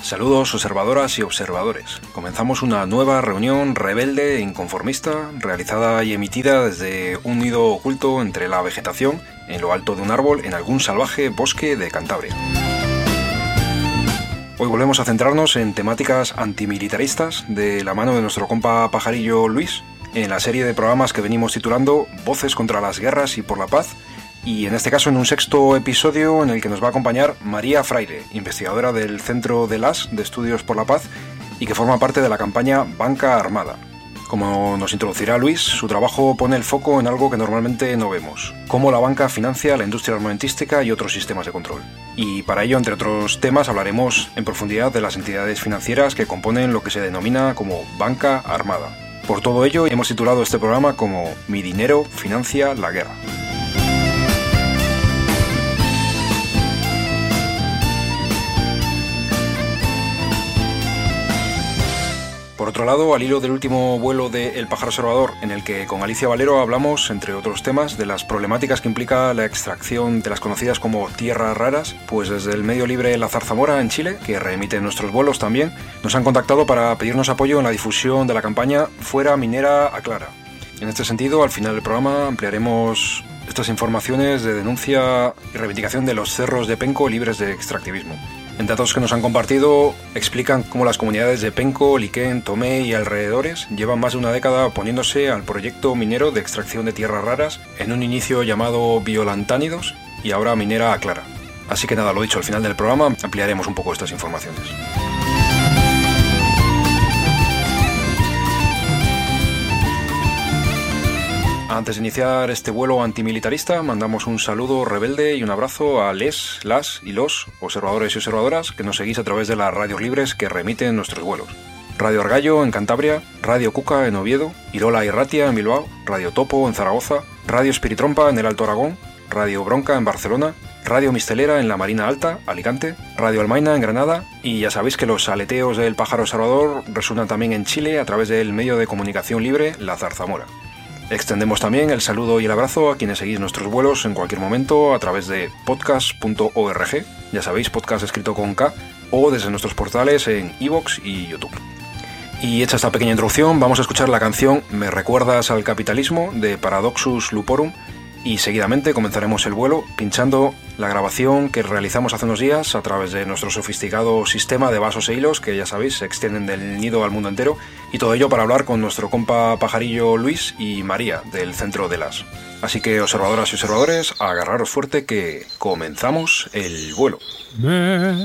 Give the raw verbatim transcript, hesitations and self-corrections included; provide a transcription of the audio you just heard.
Saludos observadoras y observadores. Comenzamos una nueva reunión rebelde e inconformista, realizada y emitida desde un nido oculto entre la vegetación, en lo alto de un árbol, en algún salvaje bosque de Cantabria. Hoy volvemos a centrarnos en temáticas antimilitaristas de la mano de nuestro compa pajarillo Luis, en la serie de programas que venimos titulando Voces contra las guerras y por la paz, y en este caso en un sexto episodio en el que nos va a acompañar María Fraile, investigadora del Centro de Las de Estudios por la Paz y que forma parte de la campaña Banca Armada. Como nos introducirá Luis, su trabajo pone el foco en algo que normalmente no vemos: cómo la banca financia la industria armamentística y otros sistemas de control. Y para ello, entre otros temas, hablaremos en profundidad de las entidades financieras que componen lo que se denomina como Banca Armada. Por todo ello, hemos titulado este programa como Mi dinero financia la guerra. Por otro lado, al hilo del último vuelo de El Pájaro Observador, en el que con Alicia Valero hablamos, entre otros temas, de las problemáticas que implica la extracción de las conocidas como tierras raras, pues desde el medio libre La Zarzamora en Chile, que reemite nuestros vuelos también, nos han contactado para pedirnos apoyo en la difusión de la campaña Fuera Minera Aclara. En este sentido, al final del programa ampliaremos estas informaciones de denuncia y reivindicación de los cerros de Penco libres de extractivismo. En datos que nos han compartido, explican cómo las comunidades de Penco, Liquén, Tomé y alrededores llevan más de una década oponiéndose al proyecto minero de extracción de tierras raras, en un inicio llamado Violantánidos y ahora Minera Aclara. Así que nada, lo dicho, al final del programa ampliaremos un poco estas informaciones. Antes de iniciar este vuelo antimilitarista, mandamos un saludo rebelde y un abrazo a les, las y los observadores y observadoras que nos seguís a través de las radios libres que remiten nuestros vuelos. Radio Argallo en Cantabria, Radio Cuca en Oviedo, Irola y Ratia en Bilbao, Radio Topo en Zaragoza, Radio Espiritrompa en el Alto Aragón, Radio Bronca en Barcelona, Radio Mistelera en la Marina Alta, Alicante, Radio Almaina en Granada, y ya sabéis que los aleteos del Pájaro Observador resuenan también en Chile a través del medio de comunicación libre La Zarzamora. Extendemos también el saludo y el abrazo a quienes seguís nuestros vuelos en cualquier momento a través de podcast punto org, ya sabéis, podcast escrito con K, o desde nuestros portales en iVoox y YouTube. Y hecha esta pequeña introducción, vamos a escuchar la canción Me recuerdas al capitalismo de Paradoxus Luporum, y seguidamente comenzaremos el vuelo pinchando la grabación que realizamos hace unos días a través de nuestro sofisticado sistema de vasos e hilos que, ya sabéis, se extienden del nido al mundo entero, y todo ello para hablar con nuestro compa pajarillo Luis y María del Centro de Las. Así que, observadoras y observadores, agarraros fuerte que comenzamos el vuelo. Me